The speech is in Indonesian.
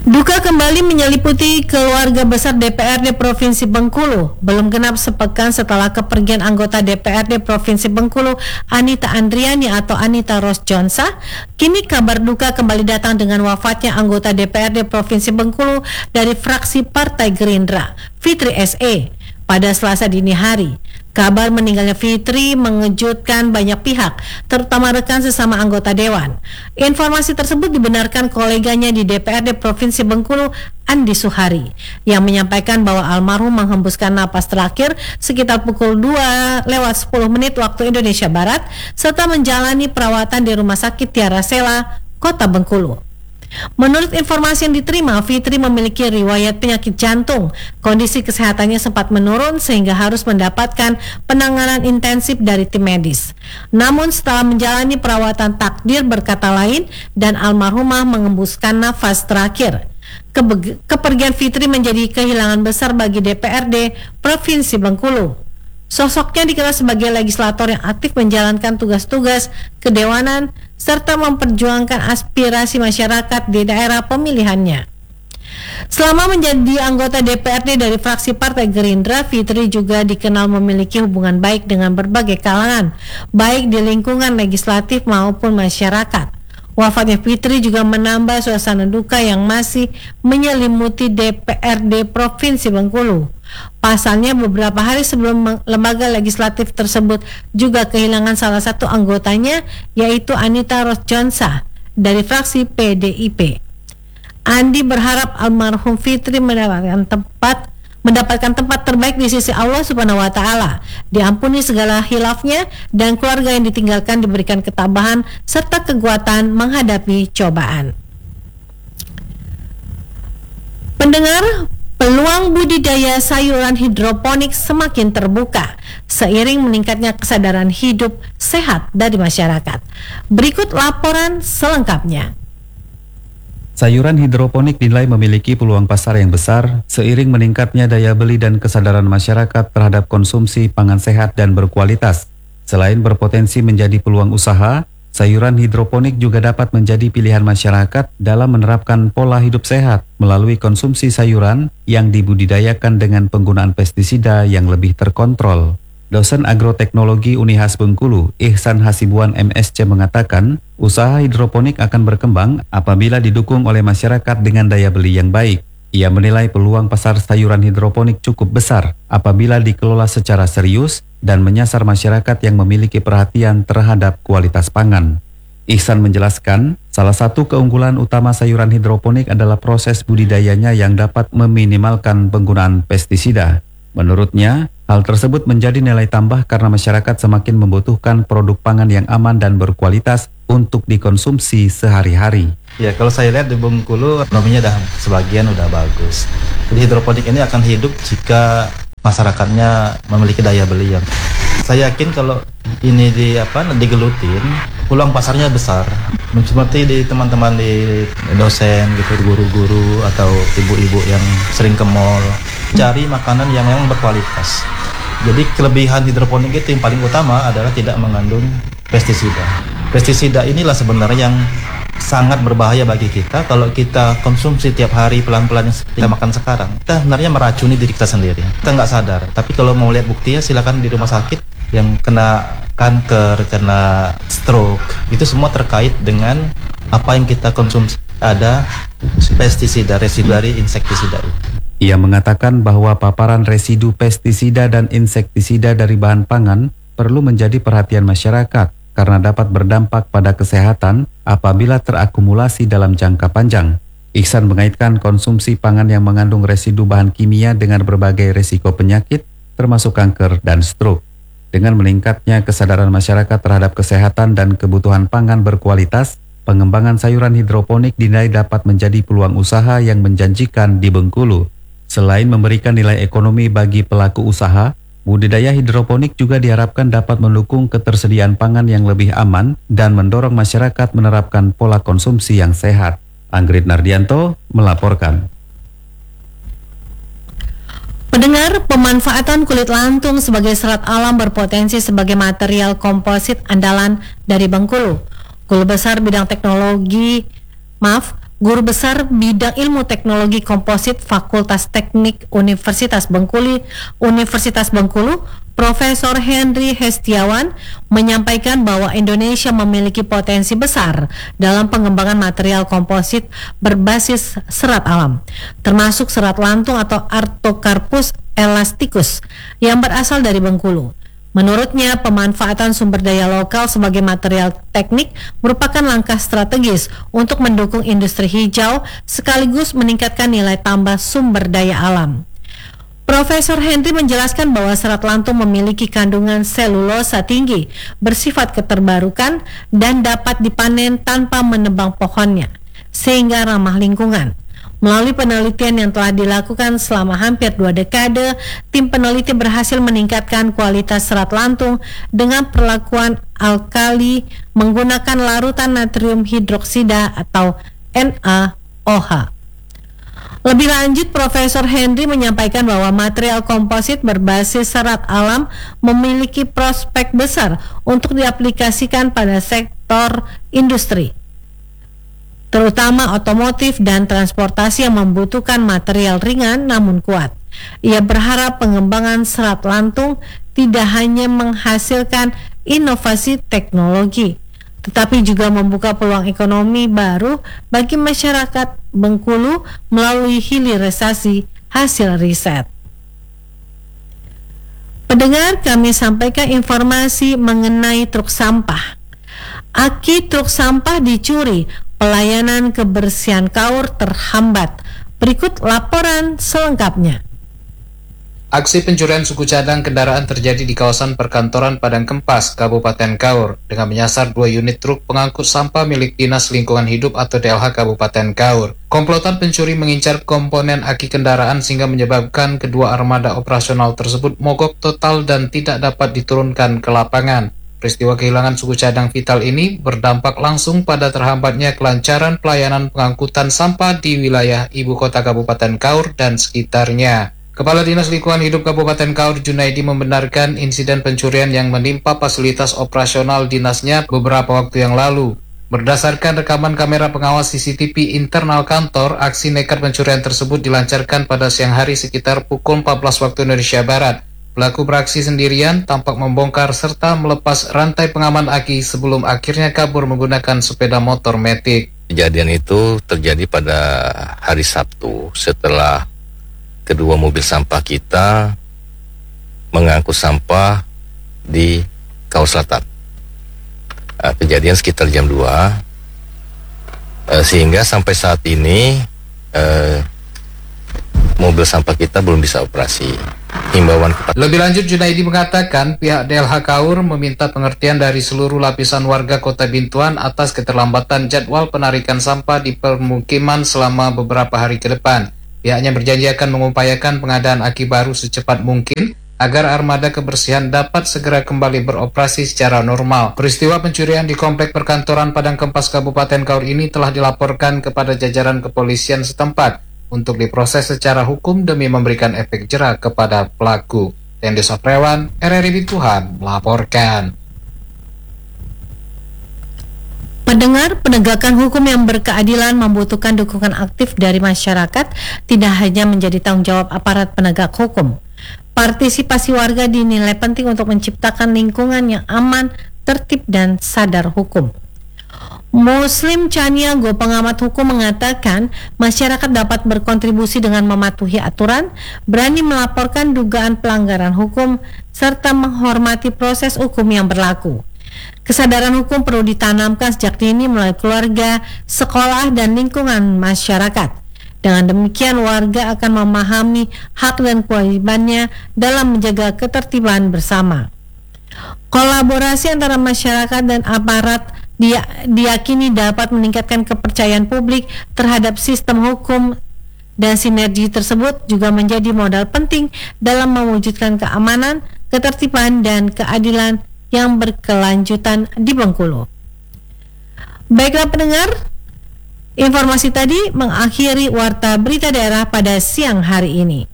Duka kembali menyeliputi keluarga besar DPRD Provinsi Bengkulu. Belum genap sepekan setelah kepergian anggota DPRD Provinsi Bengkulu, Anita Andriani atau Anita Rosjonsa, kini kabar duka kembali datang dengan wafatnya anggota DPRD Provinsi Bengkulu dari fraksi Partai Gerindra, Fitri SE, pada Selasa dini hari. Kabar meninggalnya Fitri mengejutkan banyak pihak, terutama rekan sesama anggota dewan. Informasi tersebut dibenarkan koleganya di DPRD Provinsi Bengkulu, Andi Suhari, yang menyampaikan bahwa almarhum menghembuskan napas terakhir sekitar pukul 2:10 waktu Indonesia Barat, serta menjalani perawatan di Rumah Sakit Tiara Sela, Kota Bengkulu. Menurut informasi yang diterima, Fitri memiliki riwayat penyakit jantung. Kondisi kesehatannya sempat menurun sehingga harus mendapatkan penanganan intensif dari tim medis. Namun setelah menjalani perawatan, takdir berkata lain dan almarhumah mengembuskan nafas terakhir. Kepergian Fitri menjadi kehilangan besar bagi DPRD Provinsi Bengkulu. Sosoknya dikenal sebagai legislator yang aktif menjalankan tugas-tugas kedewanan serta memperjuangkan aspirasi masyarakat di daerah pemilihannya. Selama menjadi anggota DPRD dari fraksi Partai Gerindra, Fitri juga dikenal memiliki hubungan baik dengan berbagai kalangan, baik di lingkungan legislatif maupun masyarakat. Wafatnya Fitri juga menambah suasana duka yang masih menyelimuti DPRD Provinsi Bengkulu. Pasalnya beberapa hari sebelum lembaga legislatif tersebut juga kehilangan salah satu anggotanya, yaitu Anita Rosjonsa dari fraksi PDIP. Andi berharap almarhum Fitri mendapatkan tempat terbaik di sisi Allah Subhanahu wa Ta'ala, diampuni segala hilafnya, dan keluarga yang ditinggalkan diberikan ketabahan serta kekuatan menghadapi cobaan. Pendengar, peluang budidaya sayuran hidroponik semakin terbuka seiring meningkatnya kesadaran hidup sehat dari masyarakat. Berikut laporan selengkapnya. Sayuran hidroponik dinilai memiliki peluang pasar yang besar seiring meningkatnya daya beli dan kesadaran masyarakat terhadap konsumsi pangan sehat dan berkualitas. Selain berpotensi menjadi peluang usaha, sayuran hidroponik juga dapat menjadi pilihan masyarakat dalam menerapkan pola hidup sehat melalui konsumsi sayuran yang dibudidayakan dengan penggunaan pestisida yang lebih terkontrol. Dosen agroteknologi Unihas Bengkulu, Ihsan Hasibuan MSc mengatakan, usaha hidroponik akan berkembang apabila didukung oleh masyarakat dengan daya beli yang baik. Ia menilai peluang pasar sayuran hidroponik cukup besar apabila dikelola secara serius dan menyasar masyarakat yang memiliki perhatian terhadap kualitas pangan. Ihsan menjelaskan, salah satu keunggulan utama sayuran hidroponik adalah proses budidayanya yang dapat meminimalkan penggunaan pestisida. Menurutnya, hal tersebut menjadi nilai tambah karena masyarakat semakin membutuhkan produk pangan yang aman dan berkualitas untuk dikonsumsi sehari-hari. Ya, kalau saya lihat di Bengkulu, ekonominya sebagian udah bagus. Jadi hidroponik ini akan hidup jika masyarakatnya memiliki daya beli yang. Saya yakin kalau ini digelutin, peluang pasarnya besar. Seperti di teman-teman di dosen gitu, guru-guru atau ibu-ibu yang sering ke mall, cari makanan yang memang berkualitas. Jadi kelebihan hidroponik itu yang paling utama adalah tidak mengandung pestisida. Pestisida inilah sebenarnya yang sangat berbahaya bagi kita. Kalau kita konsumsi tiap hari pelan-pelan yang kita makan sekarang, kita sebenarnya meracuni diri kita sendiri. Kita nggak sadar. Tapi kalau mau lihat buktinya, silakan di rumah sakit yang kena kanker, kena stroke, itu semua terkait dengan apa yang kita konsumsi. Ada pestisida, residu dari insektisida itu. Ia mengatakan bahwa paparan residu pestisida dan insektisida dari bahan pangan perlu menjadi perhatian masyarakat karena dapat berdampak pada kesehatan apabila terakumulasi dalam jangka panjang. Ihsan mengaitkan konsumsi pangan yang mengandung residu bahan kimia dengan berbagai risiko penyakit, termasuk kanker dan stroke. Dengan meningkatnya kesadaran masyarakat terhadap kesehatan dan kebutuhan pangan berkualitas, pengembangan sayuran hidroponik dinilai dapat menjadi peluang usaha yang menjanjikan di Bengkulu. Selain memberikan nilai ekonomi bagi pelaku usaha, budidaya hidroponik juga diharapkan dapat mendukung ketersediaan pangan yang lebih aman dan mendorong masyarakat menerapkan pola konsumsi yang sehat. Anggrit Nardianto melaporkan. Pendengar, pemanfaatan kulit lantung sebagai serat alam berpotensi sebagai material komposit andalan dari Bengkulu. Guru Besar Bidang Guru Besar Bidang Ilmu Teknologi Komposit Fakultas Teknik Universitas Bengkulu, Profesor Henry Hestiawan menyampaikan bahwa Indonesia memiliki potensi besar dalam pengembangan material komposit berbasis serat alam, termasuk serat lantung atau Artocarpus elasticus yang berasal dari Bengkulu. Menurutnya, pemanfaatan sumber daya lokal sebagai material teknik merupakan langkah strategis untuk mendukung industri hijau sekaligus meningkatkan nilai tambah sumber daya alam. Profesor Henry menjelaskan bahwa serat lantung memiliki kandungan selulosa tinggi, bersifat keterbarukan, dan dapat dipanen tanpa menebang pohonnya, sehingga ramah lingkungan. Melalui penelitian yang telah dilakukan selama hampir 2 dekade, tim peneliti berhasil meningkatkan kualitas serat lantung dengan perlakuan alkali menggunakan larutan natrium hidroksida atau NaOH. Lebih lanjut, Profesor Henry menyampaikan bahwa material komposit berbasis serat alam memiliki prospek besar untuk diaplikasikan pada sektor industri, terutama otomotif dan transportasi yang membutuhkan material ringan namun kuat. Ia berharap pengembangan serat lantung tidak hanya menghasilkan inovasi teknologi, tetapi juga membuka peluang ekonomi baru bagi masyarakat Bengkulu melalui hilirisasi hasil riset. Pendengar, kami sampaikan informasi mengenai truk sampah. Aki truk sampah dicuri, pelayanan kebersihan Kaur terhambat. Berikut laporan selengkapnya. Aksi pencurian suku cadang kendaraan terjadi di kawasan perkantoran Padang Kempas, Kabupaten Kaur, dengan menyasar 2 unit truk pengangkut sampah milik Dinas Lingkungan Hidup atau DLH Kabupaten Kaur. Komplotan pencuri mengincar komponen aki kendaraan sehingga menyebabkan kedua armada operasional tersebut mogok total dan tidak dapat diturunkan ke lapangan. Peristiwa kehilangan suku cadang vital ini berdampak langsung pada terhambatnya kelancaran pelayanan pengangkutan sampah di wilayah ibu kota Kabupaten Kaur dan sekitarnya. Kepala Dinas Lingkungan Hidup Kabupaten Kaur Junaidi membenarkan insiden pencurian yang menimpa fasilitas operasional dinasnya beberapa waktu yang lalu. Berdasarkan rekaman kamera pengawas CCTV internal kantor, aksi nekat pencurian tersebut dilancarkan pada siang hari sekitar pukul 14 waktu Indonesia Barat. Pelaku beraksi sendirian, tampak membongkar serta melepas rantai pengaman aki sebelum akhirnya kabur menggunakan sepeda motor Matic. Kejadian itu terjadi pada hari Sabtu setelah kedua mobil sampah kita mengangkut sampah di Kaur Selatan. Kejadian sekitar jam 2, sehingga sampai saat ini mobil sampah kita belum bisa operasi. Himbauan kepada... Lebih lanjut, Junaidi mengatakan pihak DLH Kaur meminta pengertian dari seluruh lapisan warga Kota Bintuan atas keterlambatan jadwal penarikan sampah di permukiman selama beberapa hari ke depan. Pihaknya berjanji akan mengupayakan pengadaan aki baru secepat mungkin agar armada kebersihan dapat segera kembali beroperasi secara normal. Peristiwa pencurian di komplek perkantoran Padang Kempas Kabupaten Kaur ini telah dilaporkan kepada jajaran kepolisian setempat untuk diproses secara hukum demi memberikan efek jera kepada pelaku. Tendi Soprewan, RRI Bintuan, melaporkan. Pendengar, penegakan hukum yang berkeadilan membutuhkan dukungan aktif dari masyarakat, tidak hanya menjadi tanggung jawab aparat penegak hukum. Partisipasi warga dinilai penting untuk menciptakan lingkungan yang aman, tertib, dan sadar hukum. Muslim Chaniago, pengamat hukum, mengatakan masyarakat dapat berkontribusi dengan mematuhi aturan, berani melaporkan dugaan pelanggaran hukum, serta menghormati proses hukum yang berlaku. Kesadaran hukum perlu ditanamkan sejak dini melalui keluarga, sekolah, dan lingkungan masyarakat. Dengan demikian, warga akan memahami hak dan kewajibannya dalam menjaga ketertiban bersama. Kolaborasi antara masyarakat dan aparat diyakini dapat meningkatkan kepercayaan publik terhadap sistem hukum, dan sinergi tersebut juga menjadi modal penting dalam mewujudkan keamanan, ketertiban, dan keadilan yang berkelanjutan di Bengkulu. Baiklah pendengar, informasi tadi mengakhiri Warta Berita Daerah pada siang hari ini.